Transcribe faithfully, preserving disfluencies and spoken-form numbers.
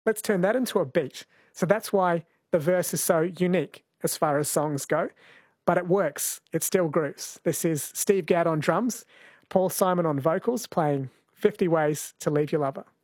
Let's turn that into a beat. So that's why the verse is so unique as far as songs go, but it works. It still grooves. This is Steve Gadd on drums, Paul Simon on vocals, playing fifty Ways to Leave Your Lover.